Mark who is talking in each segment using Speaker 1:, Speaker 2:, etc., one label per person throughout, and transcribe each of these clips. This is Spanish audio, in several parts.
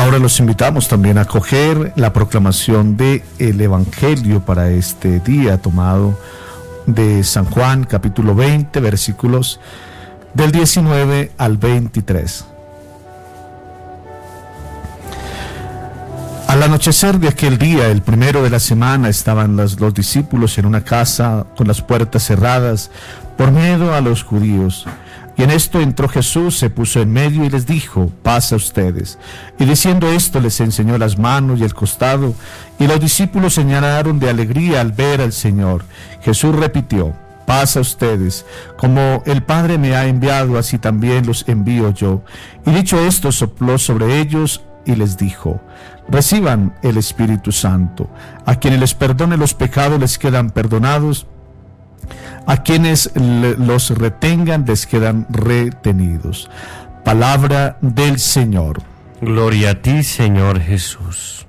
Speaker 1: Ahora los invitamos también a coger la proclamación del Evangelio para este día, tomado de San Juan, capítulo 20, versículos del 19 al 23. Al anochecer de aquel día, el primero de la semana, estaban los discípulos en una casa con las puertas cerradas por miedo a los judíos. Y en esto entró Jesús, se puso en medio y les dijo: paz a ustedes. Y diciendo esto, les enseñó las manos y el costado, y los discípulos se llenaron de alegría al ver al Señor. Jesús repitió: paz a ustedes. Como el Padre me ha enviado, así también los envío yo. Y dicho esto, sopló sobre ellos y les dijo: reciban el Espíritu Santo. A quienes les perdone los pecados les quedan perdonados, a quienes los retengan les quedan retenidos. Palabra del Señor.
Speaker 2: Gloria a ti, Señor Jesús.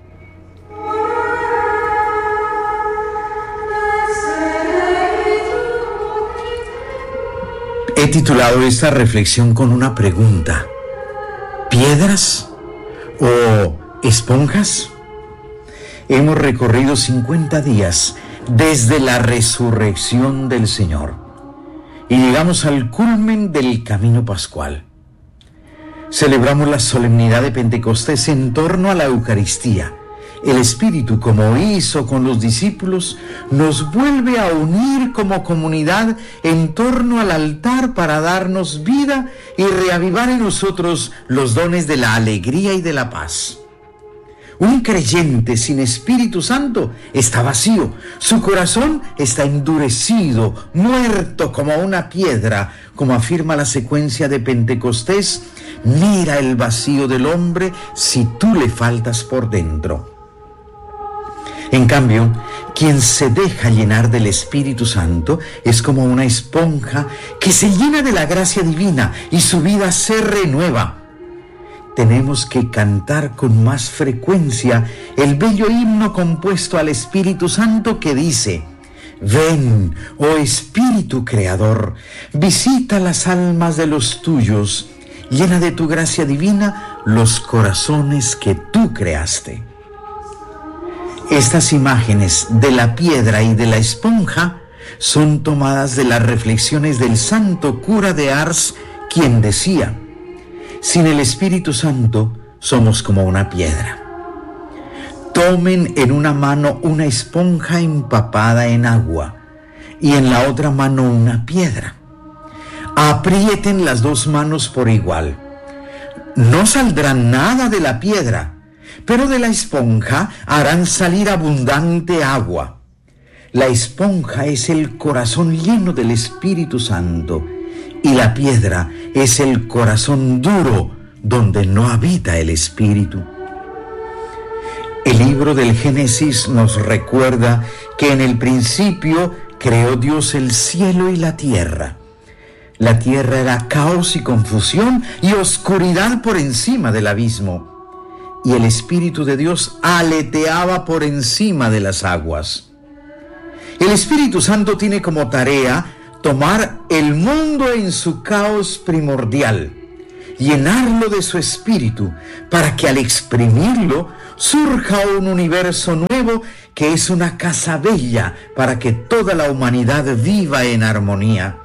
Speaker 3: He titulado esta reflexión con una pregunta: ¿piedras o esponjas? Hemos recorrido 50 días desde la resurrección del Señor y llegamos al culmen del camino pascual. Celebramos la solemnidad de Pentecostés en torno a la Eucaristía. El Espíritu, como hizo con los discípulos, nos vuelve a unir como comunidad en torno al altar para darnos vida y reavivar en nosotros los dones de la alegría y de la paz. Un creyente sin Espíritu Santo está vacío, su corazón está endurecido, muerto como una piedra, como afirma la secuencia de Pentecostés. Mira el vacío del hombre si tú le faltas por dentro. En cambio, quien se deja llenar del Espíritu Santo es como una esponja que se llena de la gracia divina y su vida se renueva. Tenemos que cantar con más frecuencia el bello himno compuesto al Espíritu Santo que dice: ven, oh Espíritu Creador, visita las almas de los tuyos, llena de tu gracia divina los corazones que tú creaste. Estas imágenes de la piedra y de la esponja son tomadas de las reflexiones del santo cura de Ars, quien decía: sin el Espíritu Santo somos como una piedra. Tomen en una mano una esponja empapada en agua y en la otra mano una piedra. Aprieten las dos manos por igual. No saldrá nada de la piedra, pero de la esponja harán salir abundante agua. La esponja es el corazón lleno del Espíritu Santo y la piedra es el corazón duro donde no habita el Espíritu. El libro del Génesis nos recuerda que en el principio creó Dios el cielo y la tierra. La tierra era caos y confusión y oscuridad por encima del abismo, y el Espíritu de Dios aleteaba por encima de las aguas. El Espíritu Santo tiene como tarea tomar el mundo en su caos primordial, llenarlo de su espíritu, para que al exprimirlo surja un universo nuevo que es una casa bella para que toda la humanidad viva en armonía.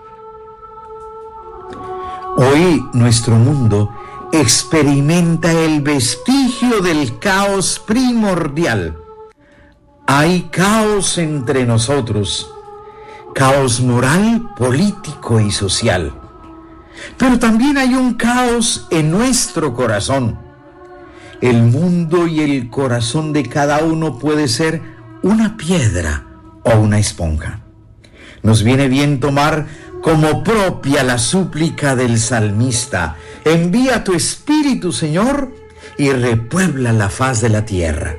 Speaker 3: Hoy nuestro mundo experimenta el vestigio del caos primordial. Hay caos entre nosotros, caos moral, político y social. Pero también hay un caos en nuestro corazón. El mundo y el corazón de cada uno puede ser una piedra o una esponja. Nos viene bien tomar como propia la súplica del salmista: envía tu Espíritu, Señor, y repuebla la faz de la tierra.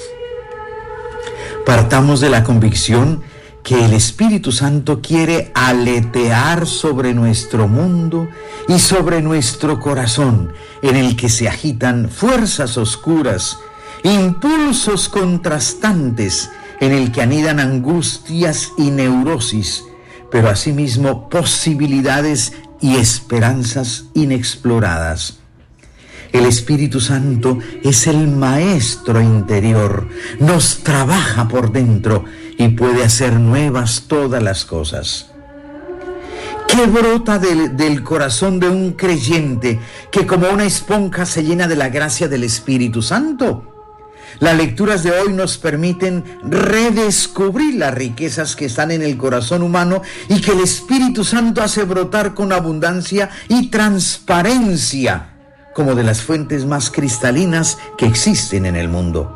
Speaker 3: Partamos de la convicción que el Espíritu Santo quiere aletear sobre nuestro mundo y sobre nuestro corazón, en el que se agitan fuerzas oscuras, impulsos contrastantes, en el que anidan angustias y neurosis, pero asimismo posibilidades y esperanzas inexploradas. El Espíritu Santo es el maestro interior, nos trabaja por dentro y puede hacer nuevas todas las cosas. ¿Qué brota del corazón de un creyente que como una esponja se llena de la gracia del Espíritu Santo? Las lecturas de hoy nos permiten redescubrir las riquezas que están en el corazón humano y que el Espíritu Santo hace brotar con abundancia y transparencia, como de las fuentes más cristalinas que existen en el mundo.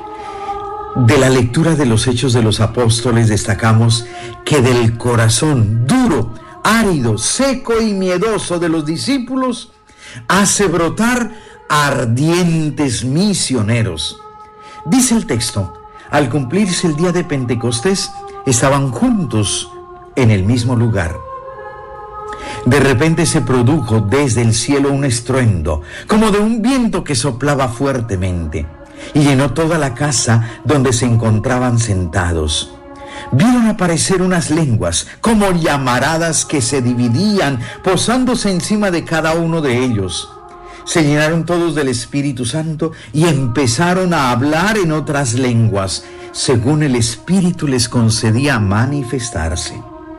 Speaker 3: De la lectura de los Hechos de los Apóstoles destacamos que del corazón duro, árido, seco y miedoso de los discípulos hace brotar ardientes misioneros. Dice el texto, al cumplirse el día de Pentecostés, estaban juntos en el mismo lugar. De repente se produjo desde el cielo un estruendo, como de un viento que soplaba fuertemente, y llenó toda la casa donde se encontraban sentados. Vieron aparecer unas lenguas, como llamaradas que se dividían, posándose encima de cada uno de ellos. Se llenaron todos del Espíritu Santo y empezaron a hablar en otras lenguas, según el Espíritu les concedía manifestarse.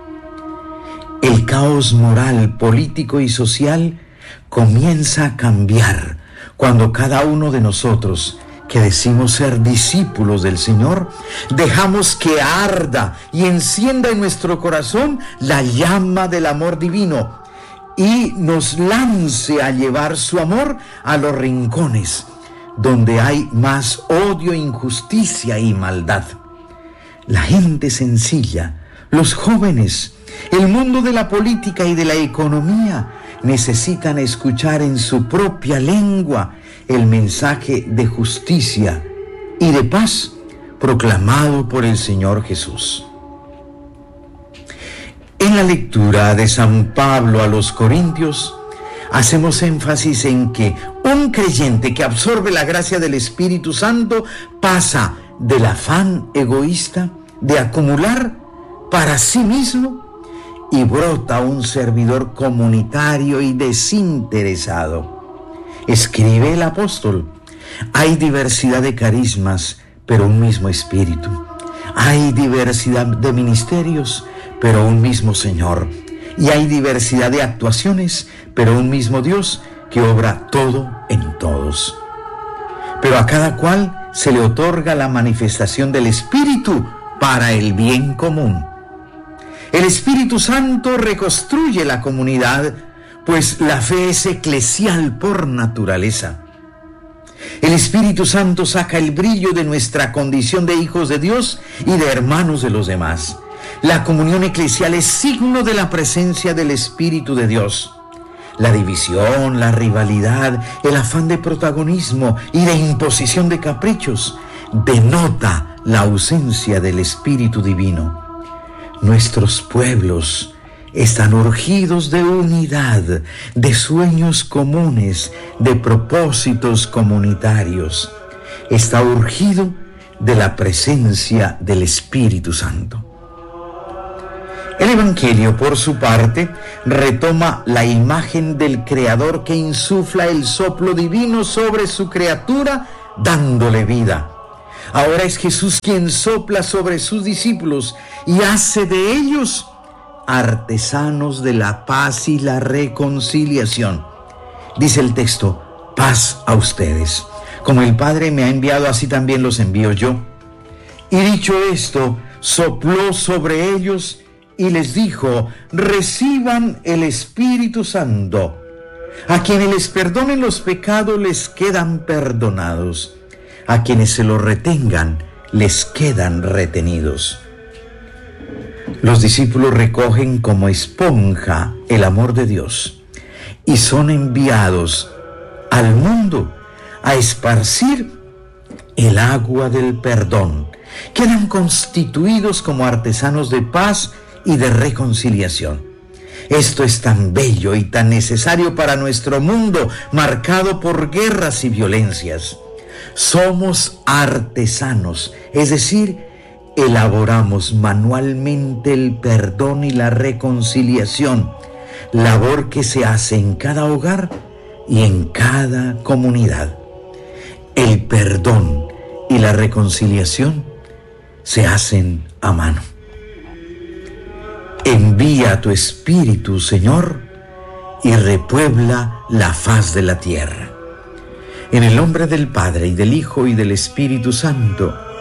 Speaker 3: El caos moral, político y social comienza a cambiar cuando cada uno de nosotros, que decimos ser discípulos del Señor, dejamos que arda y encienda en nuestro corazón la llama del amor divino y nos lance a llevar su amor a los rincones donde hay más odio, injusticia y maldad. La gente sencilla, los jóvenes, el mundo de la política y de la economía necesitan escuchar en su propia lengua el mensaje de justicia y de paz proclamado por el Señor Jesús. En la lectura de San Pablo a los Corintios, hacemos énfasis en que un creyente que absorbe la gracia del Espíritu Santo pasa del afán egoísta de acumular para sí mismo y brota un servidor comunitario y desinteresado. Escribe el apóstol: hay diversidad de carismas, pero un mismo Espíritu. Hay diversidad de ministerios, pero un mismo Señor. Y hay diversidad de actuaciones, pero un mismo Dios que obra todo en todos. Pero a cada cual se le otorga la manifestación del Espíritu para el bien común. El Espíritu Santo reconstruye la comunidad, pues la fe es eclesial por naturaleza. El Espíritu Santo saca el brillo de nuestra condición de hijos de Dios y de hermanos de los demás. La comunión eclesial es signo de la presencia del Espíritu de Dios. La división, la rivalidad, el afán de protagonismo y de imposición de caprichos denota la ausencia del Espíritu Divino. Nuestros pueblos están urgidos de unidad, de sueños comunes, de propósitos comunitarios. Está urgido de la presencia del Espíritu Santo. El Evangelio, por su parte, retoma la imagen del Creador que insufla el soplo divino sobre su criatura, dándole vida. Ahora es Jesús quien sopla sobre sus discípulos y hace de ellos artesanos de la paz y la reconciliación. Dice el texto: paz a ustedes. Como el Padre me ha enviado, así también los envío yo. Y dicho esto, sopló sobre ellos y les dijo: reciban el Espíritu Santo. A quienes les perdonen los pecados les quedan perdonados. A quienes se los retengan les quedan retenidos. Los discípulos recogen como esponja el amor de Dios y son enviados al mundo a esparcir el agua del perdón. Quedan constituidos como artesanos de paz y de reconciliación. Esto es tan bello y tan necesario para nuestro mundo marcado por guerras y violencias. Somos artesanos, es decir, elaboramos manualmente el perdón y la reconciliación, labor que se hace en cada hogar y en cada comunidad, el perdón y la reconciliación se hacen a mano. Envía tu Espíritu, Señor, y repuebla la faz de la tierra. En el nombre del Padre, y del Hijo, y del Espíritu Santo.